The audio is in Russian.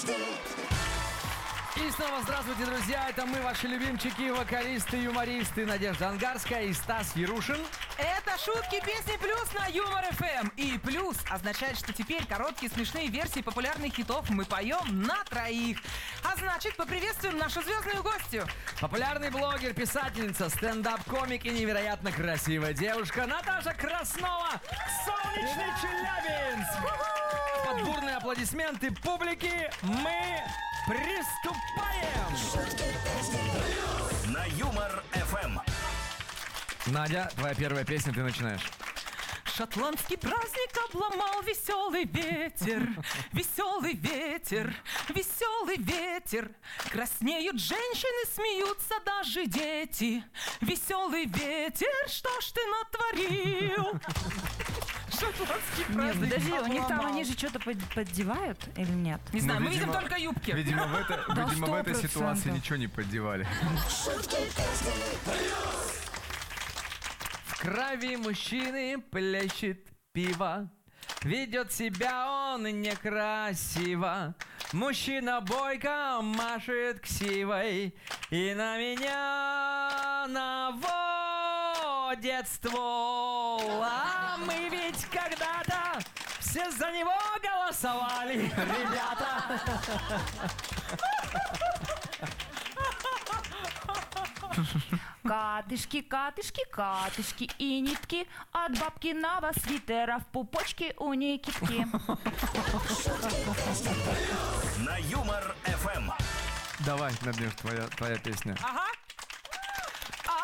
И снова здравствуйте, друзья! Это мы, ваши любимчики, вокалисты, юмористы Надежда Ангарская и Стас Ярушин. Это шутки, песни плюс на Юмор ФМ. И плюс означает, что теперь короткие смешные версии популярных хитов мы поем на троих. А значит, поприветствуем нашу звездную гостью. Популярный блогер, писательница, стендап-комик и невероятно красивая девушка Наташа Краснова. Солнечный Челябинск! Под бурные аплодисменты публики мы приступаем! На Юмор ФМ. Надя, твоя первая песня, ты начинаешь. Шотландский праздник обломал веселый ветер, веселый ветер, веселый ветер. Краснеют женщины, смеются даже дети. Веселый ветер, что ж ты натворил? Шотландский Нет, праздник подожди, у них там обломал. они же что-то поддевают или нет? Не знаю, мы видимо, видим только юбки. Видимо, в этой 100%. ситуации ничего не поддевали. В крови мужчины плещет пиво, ведет себя он некрасиво. Мужчина бойко машет ксивой и на меня наводит ствол. А мы ведь когда-то все за него голосовали, ребята. Катышки, катышки, катышки и нитки от бабкиного свитера в пупочке у Никитки. На Юмор ФМ. Давай, Надеж, твоя песня. Ага.